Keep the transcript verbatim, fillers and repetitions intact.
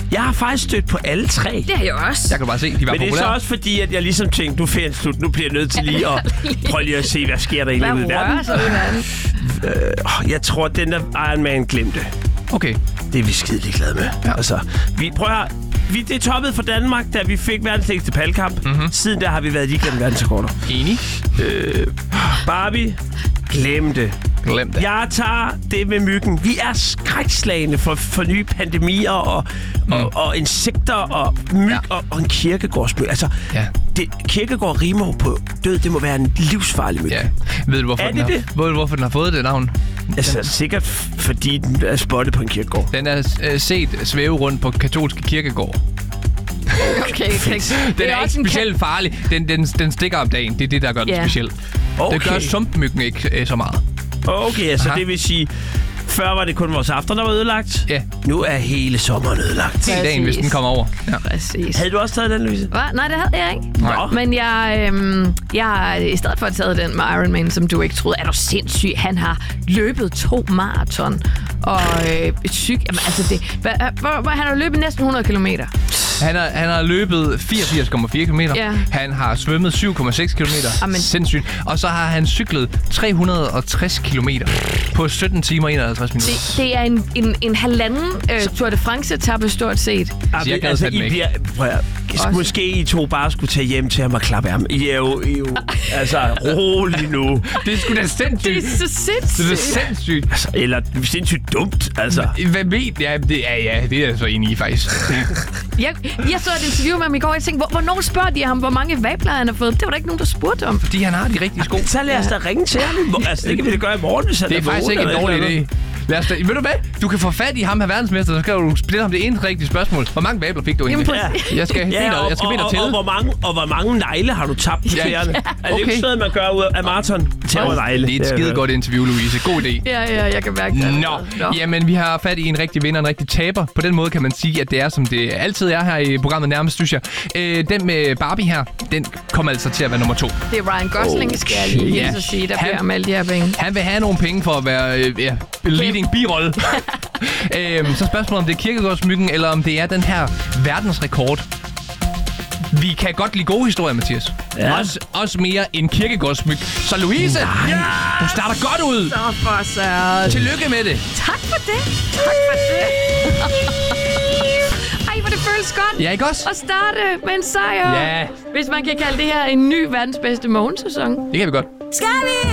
Jeg har faktisk stødt på alle tre. Det har jeg også. Jeg kan bare se, de var Men det er populære. så også fordi, at jeg ligesom tænkte, nu finder slut, nu bliver jeg nødt til lige at prøve lige at se, hvad sker der egentlig ude i verden. Øh, jeg tror, den der Iron Man glemte. Okay. Det er vi skide ligeglade med. Ja. Altså, vi prøver at vi det toppede for Danmark, da vi fik verdens længste palkamp. Mm-hmm. Siden der har vi været ligeglade med verdensrekorder. Enig. Øh, Barbie, glem det. Glem det. Jeg tager det med myggen. Vi er skrækslagende for, for nye pandemier og, mm. og, og insekter og myg ja. og, og en kirkegårdsmyg. Altså, ja. det, kirkegård rimer på død. Det må være en livsfarlig myg. Ja. Ved du, hvorfor, er den det har, det? Ved du, hvorfor den har fået det navn? Altså, sikkert f- fordi den er spottet på en kirkegård. Den er øh, set svæve rundt på katolske kirkegård. Okay, okay. Den er ikke specielt farlig. Den, den, den stikker om dagen. Det er det, der gør den yeah. speciel. Okay. Det gør sumpmyggen ikke øh, så meget. Okay, altså Aha. det vil sige, før var det kun vores aften, der var ødelagt. Ja. Nu er hele sommeren ødelagt. Hele dagen, hvis den kommer over. Ja. Præcis. Havde du også taget den, Louise? Hva? Nej, det havde jeg ikke. Nej. Men jeg, øhm, jeg i stedet for at tage den med Iron Man, som du ikke troede, er du sindssyg. Han har løbet to maraton. Og øh, syg, jamen, altså det, hva, hvor, hvor, han har løbet næsten hundrede kilometer. Han har, han har løbet fireogfirs komma fire kilometer. Ja. Han har svømmet syv komma seks kilometer. Amen. Sindssygt. Og så har han cyklet tre hundrede og tres kilometer på sytten timer og enoghalvtreds minutter. Det, det er en, en, en halvanden øh, Tour de France-etappe stort set. Ah, jeg gad altså, fandme I ikke. bliver, prøv at, måske I to bare skulle tage hjem til ham og klappe ham. I er jo, I er jo altså, rolig nu. Det er sgu da sindssygt. Det er så sindssygt. Det er sindssygt. Altså, eller sindssygt dumt, altså. Hvad ved ja, det er, ja, det er jeg så enig i, faktisk. Jeg, jeg så et interview med ham i går, og jeg tænkte, hvor, hvornår spørger de ham, hvor mange vabler han har fået? Det var der ikke nogen, der spurgte om. Fordi han har de rigtige sko. Så lad os da ringe til ham. Altså, det kan vi da gøre i morgen, hvis han Det er faktisk ikke en dårlig idé. Lad os da, ved du hvad? Du kan få fat i ham her verdensmester, så skal du stille ham det ene rigtige spørgsmål. Hvor mange vabler fik du egentlig? Jamen, Jeg skal Ja, og, jeg skal og, vinde og, til. og, hvor mange, og hvor mange negle har du tabt på Ja. tæerne? Ja. Er det ikke Okay. sådan, man gør ud af maraton? Tæver og negle. Det er et skide godt interview, Louise. God idé. Ja, ja, jeg kan mærke det. Nå, jamen vi har fat i en rigtig vinder og en rigtig taber. På den måde kan man sige, at det er, som det altid er her i programmet nærmest, synes jeg. Øh, den med Barbie her, den kommer altså til at være nummer to. Det er Ryan Gosling, okay. skal jeg lige hilse Ja. at sige, der Han- beder om alle de her penge. Han vil have nogle penge for at være øh, ja, leading birolle. øhm, så spørgsmålet om det er kirkegårdsmyggen, eller om det er den her verdensrekord. Vi kan godt lide gode historier, Mathias. Ja. Også, også mere end kirkegårdsmyg. Så Louise, ja, du starter godt ud. Så for så. Tillykke med det. Tak for det. Tak for det. Ej, hvor det føles godt. Ja, ikke også? At starte med en sejr. Ja. Hvis man kan kalde det her en ny verdens bedste morgensæson. Det kan vi godt. Skal vi?